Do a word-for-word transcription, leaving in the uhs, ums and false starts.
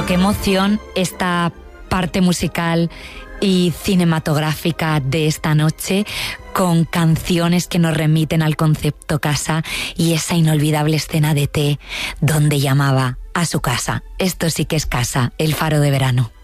qué emoción esta parte musical y cinematográfica de esta noche, con canciones que nos remiten al concepto casa y esa inolvidable escena de T donde llamaba a su casa. Esto sí que es casa, el faro de verano.